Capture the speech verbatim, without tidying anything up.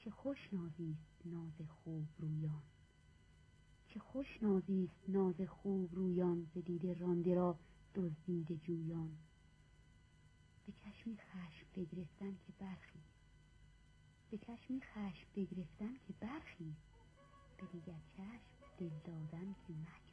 چه خوش نازیست ناز خوب رویان، چه خوش نازیست ناز خوب رویان، ز دیده رانده را دزدیده جویان. به چشمی خشم بگرفتن که برخیز، به چشمی خشم بگرفتن که برخیز، به دیگر چشم دل دادن که مکن.